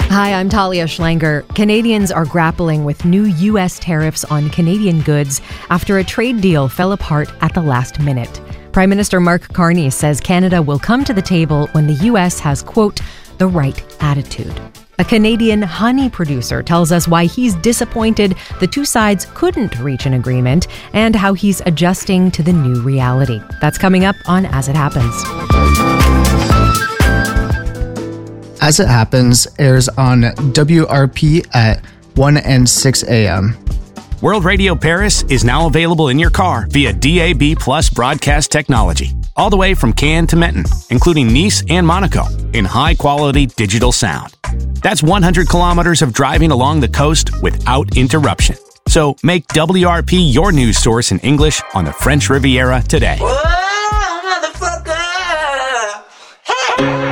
Hi, I'm Talia Schlanger. Canadians are grappling with new U.S. tariffs on Canadian goods after a trade deal fell apart at the last minute. Prime Minister Mark Carney says Canada will come to the table when the U.S. has, quote, the right attitude. A Canadian honey producer tells us why he's disappointed the two sides couldn't reach an agreement and how he's adjusting to the new reality. That's coming up on As It Happens. As It Happens airs on WRP at 1 and 6 a.m. World Radio Paris is now available in your car via DAB Plus broadcast technology, all the way from Cannes to Menton, including Nice and Monaco, in high-quality digital sound. That's 100 kilometers of driving along the coast without interruption. So make WRP your news source in English on the French Riviera today.